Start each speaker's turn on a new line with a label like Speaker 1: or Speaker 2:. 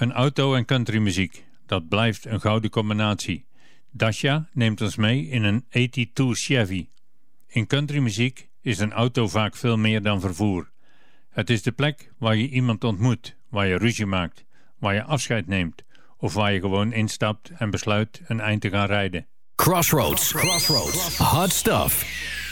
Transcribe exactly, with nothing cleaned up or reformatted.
Speaker 1: Een auto en countrymuziek, dat blijft een gouden combinatie. Dasha neemt ons mee in een tweeëntachtig Chevy. In countrymuziek is een auto vaak veel meer dan vervoer. Het is de plek waar je iemand ontmoet, waar je ruzie maakt, waar je afscheid neemt of waar je gewoon instapt en besluit een eind te gaan rijden.
Speaker 2: Crossroads, Crossroads, hot stuff.